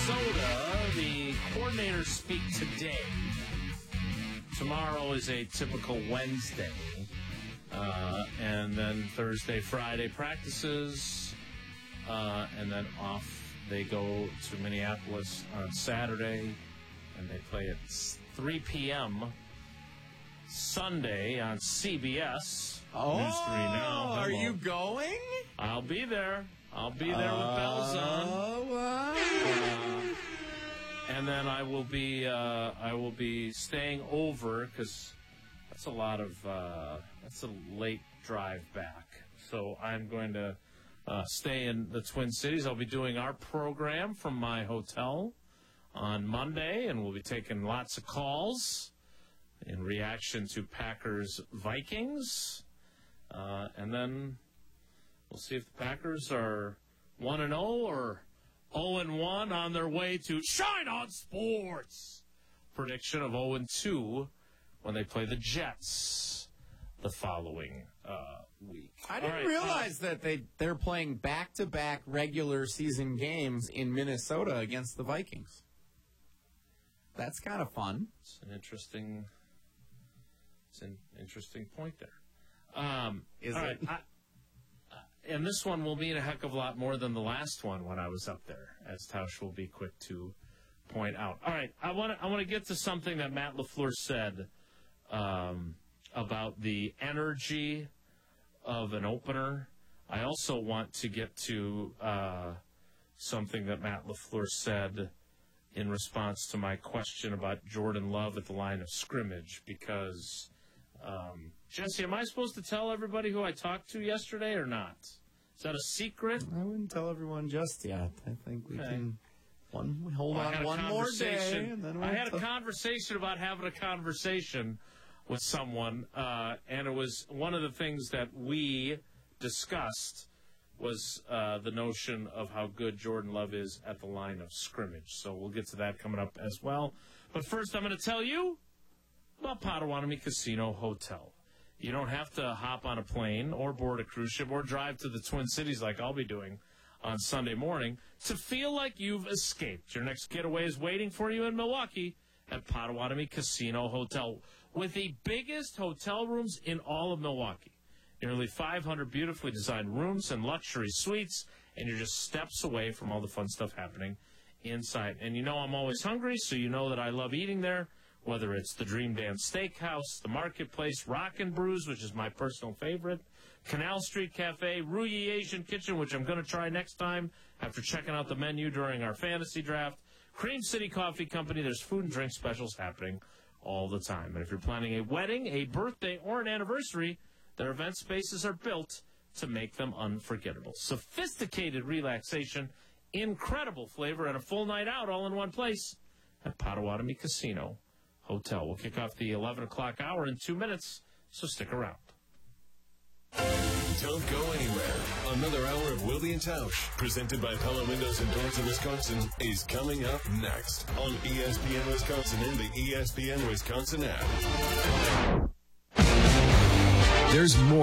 Minnesota, the coordinators speak today. Tomorrow is a typical Wednesday. And then Thursday, Friday practices. And then off they go to Minneapolis on Saturday. And they play at 3 p.m. Sunday on CBS. Oh, News 3 Now. are you going? I'll be there. I'll be there with bells on. Oh, wow. And then I will be staying over because that's that's a late drive back. So I'm going to stay in the Twin Cities. I'll be doing our program from my hotel on Monday, and we'll be taking lots of calls in reaction to Packers-Vikings. And then we'll see if the Packers are 1-0 or 0-1 on their way to Shine On Sports. Prediction of 0-2 when they play the Jets the following week. I didn't realize that they're playing back-to-back regular season games in Minnesota against the Vikings. That's kind of fun. It's an interesting point there. Is all it? Right, and this one will mean a heck of a lot more than the last one when I was up there, as Tausch will be quick to point out. All right, I want to get to something that Matt LaFleur said about the energy of an opener. I also want to get to something that Matt LaFleur said in response to my question about Jordan Love at the line of scrimmage, because Jesse, am I supposed to tell everybody who I talked to yesterday or not? Is that a secret? I wouldn't tell everyone just yet. I think we can hold on one more day. And then I had a conversation about having a conversation with someone, and it was one of the things that we discussed was the notion of how good Jordan Love is at the line of scrimmage. So we'll get to that coming up as well. But first, I'm going to tell you about Potawatomi Casino Hotel. You don't have to hop on a plane or board a cruise ship or drive to the Twin Cities like I'll be doing on Sunday morning to feel like you've escaped. Your next getaway is waiting for you in Milwaukee at Potawatomi Casino Hotel with the biggest hotel rooms in all of Milwaukee. Nearly 500 beautifully designed rooms and luxury suites, and you're just steps away from all the fun stuff happening inside. And you know I'm always hungry, so you know that I love eating there. Whether it's the Dream Dance Steakhouse, the Marketplace, Rockin' Brews, which is my personal favorite, Canal Street Cafe, Ruyi Asian Kitchen, which I'm going to try next time after checking out the menu during our fantasy draft, Cream City Coffee Company. There's food and drink specials happening all the time. And if you're planning a wedding, a birthday, or an anniversary, their event spaces are built to make them unforgettable. Sophisticated relaxation, incredible flavor, and a full night out all in one place at Potawatomi Casino Hotel. We'll kick off the 11 o'clock hour in 2 minutes, so stick around. Don't go anywhere. Another hour of Willie and Tausch, presented by Pella Windows and Doors of Wisconsin, is coming up next on ESPN Wisconsin and the ESPN Wisconsin app. There's more.